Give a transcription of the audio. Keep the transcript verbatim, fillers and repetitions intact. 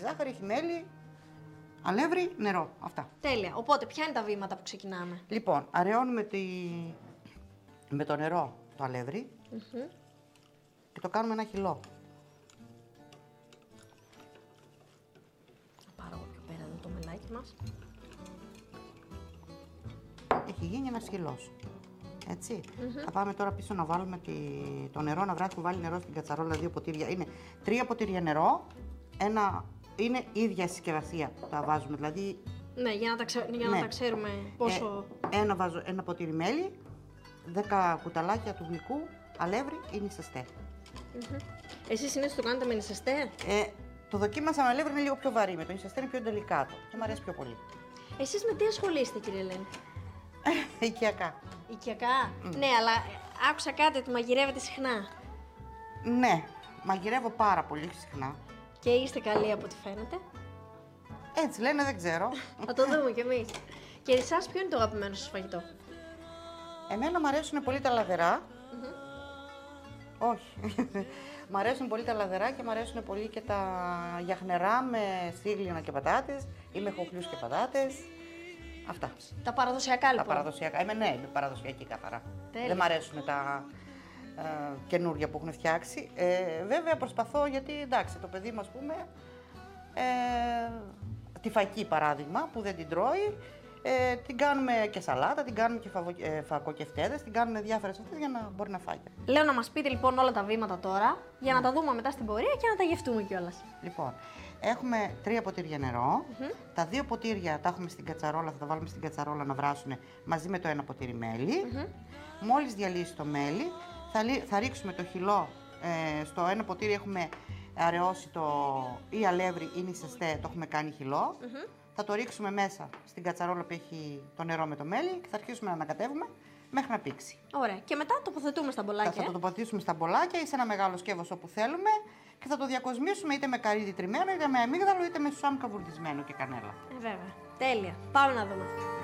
ζάχαρη, έχει μέλι, αλεύρι, νερό. Αυτά. Τέλεια. Οπότε, ποια είναι τα βήματα που ξεκινάμε? Λοιπόν, αραιώνουμε τη... με το νερό το αλεύρι Mm-hmm. και το κάνουμε ένα χυλό. Θα πάρω εγώ πιο πέρα εδώ το μελάκι μας. Έχει γίνει ένας χυλός. Έτσι. Mm-hmm. Θα πάμε τώρα πίσω να βάλουμε τη... το νερό, να βράσουμε βάλει νερό στην κατσαρόλα, δύο ποτήρια. Είναι τρία ποτήρια νερό, ένα... είναι ίδια συσκευασία που τα βάζουμε, δηλαδή... Ναι, για να τα, ξε... για ναι. να τα ξέρουμε πόσο... Ε, ένα, βάζω, ένα ποτήρι μέλι, δέκα κουταλάκια του γλυκού, αλεύρι ή νησεστέ. Mm-hmm. Εσείς συνήθως το κάνετε με νησεστέ? Ε, το δοκίμασα με αλεύρι, είναι λίγο πιο βαρύ, με το νησεστέ είναι πιο ντελικάτο και μου αρέσει πιο πολύ. Εσείς με τι ασχολείστε, κύριε Ελένη? Οικιακά. Οικιακά. Mm. Ναι, αλλά άκουσα κάτι ότι μαγειρεύετε συχνά. Ναι, μαγειρεύω πάρα πολύ συχνά. Και είστε καλοί από ό,τι φαίνεται. Έτσι λένε, δεν ξέρω. Θα το δούμε κι εμείς. Και εσάς ποιο είναι το αγαπημένο σας φαγητό? Εμένα μου αρέσουν πολύ τα λαδερά. Mm-hmm. Όχι. Μ' αρέσουν πολύ τα λαδερά και μ' αρέσουν πολύ και τα γιαχνερά με στίγλινα και πατάτες ή με χοχλιούς και πατάτες. Αυτά. Τα παραδοσιακά λοιπόν. Τα παραδοσιακά. Είμαι ναι, είμαι παραδοσιακή καθαρά. Τέλεια. Δεν μ' αρέσουν τα ε, καινούργια που έχουν φτιάξει. Ε, βέβαια προσπαθώ γιατί εντάξει, το παιδί μου ας πούμε, ε, τη φακή παράδειγμα που δεν την τρώει, ε, την κάνουμε και σαλάτα, την κάνουμε και φαβο, ε, φακοκεφτέδες, την κάνουμε διάφορες αυτές για να μπορεί να φάει. Λέω να μας πείτε λοιπόν όλα τα βήματα τώρα, για να τα δούμε μετά στην πορεία και να τα γευτούμε κιόλας. Λοιπόν, έχουμε τρία ποτήρια νερό. Mm-hmm. Τα δύο ποτήρια τα έχουμε στην κατσαρόλα, θα τα βάλουμε στην κατσαρόλα να βράσουν μαζί με το ένα ποτήρι μέλι. Mm-hmm. Μόλις διαλύσει το μέλι, θα, θα ρίξουμε το χυλό. Ε, στο ένα ποτήρι έχουμε αραιώσει το ή αλεύρι ή νησεστέ, το έχουμε κάνει χυλό. Mm-hmm. Θα το ρίξουμε μέσα στην κατσαρόλα που έχει το νερό με το μέλι και θα αρχίσουμε να ανακατεύουμε μέχρι να πήξει. Ωραία. Και μετά τοποθετούμε στα μπολάκια. Θα, θα το τοποθετήσουμε στα μπολάκια ή σε ένα μεγάλο σκεύος όπου θέλουμε και θα το διακοσμήσουμε είτε με καρύδι τριμμένο, είτε με αμύγδαλο, είτε με σουσάμ καβουρδισμένο και κανέλα. Ε, βέβαια. Τέλεια. Πάμε να δούμε.